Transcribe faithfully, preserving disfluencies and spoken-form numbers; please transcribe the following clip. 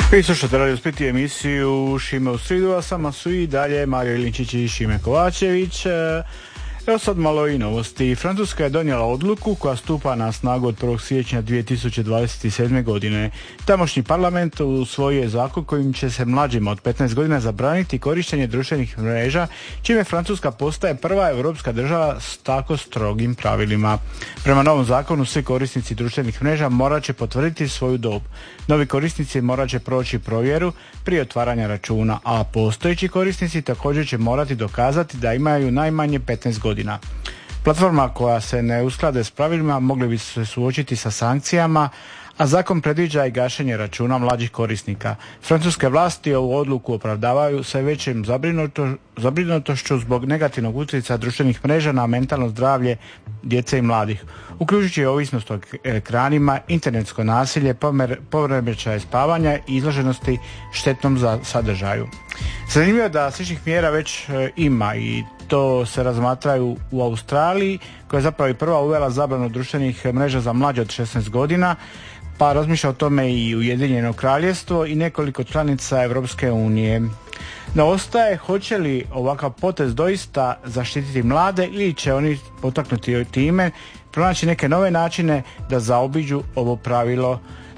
Vi slušate Radio Split i emisiju Šime u sridu, a sama su i dalje Mario Ilinčić i Šime Kovačević. Evo sad malo i novosti. Francuska je donijela odluku koja stupa na snagu od prvog siječnja dvije tisuće dvadeset sedme. godine. Tamošnji parlament usvojio je zakon kojim će se mlađima od petnaest godina zabraniti korištenje društvenih mreža, čime Francuska postaje prva europska država s tako strogim pravilima. Prema novom zakonu svi korisnici društvenih mreža morat će potvrditi svoju dob. Novi korisnici morat će proći provjeru prije otvaranja računa, a postojeći korisnici također će morati dokazati da imaju najmanje petnaest godina. Platforma koja se ne usklade s pravilima mogli bi se suočiti sa sankcijama, a zakon predviđa i gašenje računa mlađih korisnika. Francuske vlasti ovu odluku opravdavaju sve većim zabrinuto, zabrinutošću zbog negativnog utjecaja društvenih mreža na mentalno zdravlje djece i mladih, uključujući ovisnost o ekranima, internetsko nasilje, poremećaje spavanja i izloženosti štetnom za sadržaju. Zanimljivo je da sličnih mjera već e, ima i to se razmatraju u Australiji, koja je zapravo i prva uvela zabranu društvenih mreža za mlađe od šesnaest godina, pa razmišlja o tome i Ujedinjeno Kraljevstvo i nekoliko članica Europske unije. No ostaje hoće li ovakav potez doista zaštititi mlade ili će oni potaknuti time pronaći neke nove načine da zaobiđu ovo pravilo